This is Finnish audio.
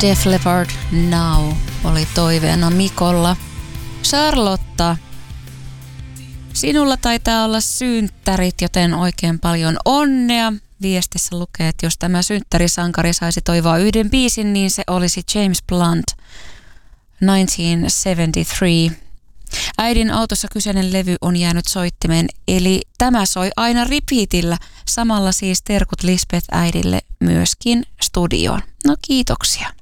Def Leppard Now oli toiveena Mikolla. Charlotta, sinulla taitaa olla synttärit, joten oikein paljon onnea. Viestissä lukee, että jos tämä synttärisankari saisi toivoa yhden biisin, niin se olisi James Blunt 1973. Äidin autossa kyseinen levy on jäänyt soittimeen, eli tämä soi aina repeatillä. Samalla siis terkut Lisbeth äidille myöskin studioon. No kiitoksia.